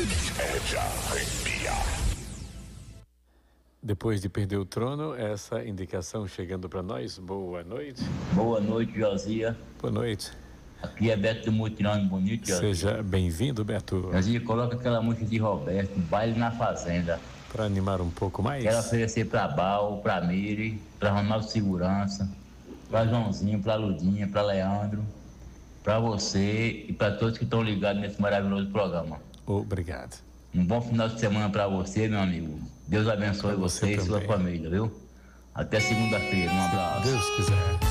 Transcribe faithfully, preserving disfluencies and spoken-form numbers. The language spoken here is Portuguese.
é de arrepiar. Depois de perder o trono, essa indicação chegando para nós. Boa noite. Boa noite, Josia. Boa noite. Aqui é Beto do Mutirão Bonito, Josia. Seja bem-vindo, Beto. Josia, coloca aquela música de Roberto, Baile na Fazenda. Para animar um pouco mais. Quero oferecer para Bal, para Miri, para Ronaldo Segurança, para Joãozinho, para Ludinha, para Leandro, para você e para todos que estão ligados nesse maravilhoso programa. Obrigado. Um bom final de semana para você, meu amigo. Deus abençoe pra você, você e sua também. família, viu? Até segunda-feira. Um abraço. Se Deus quiser.